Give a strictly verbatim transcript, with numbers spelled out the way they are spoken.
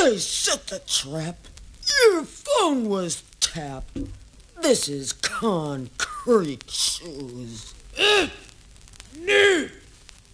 They set the trap. Your phone was tapped. This is concrete shoes.